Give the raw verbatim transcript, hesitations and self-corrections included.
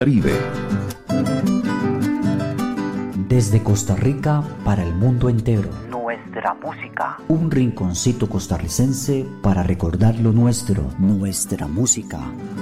Caribe. Desde Costa Rica para el mundo entero. Nuestra música. Un rinconcito costarricense para recordar lo nuestro. Nuestra música.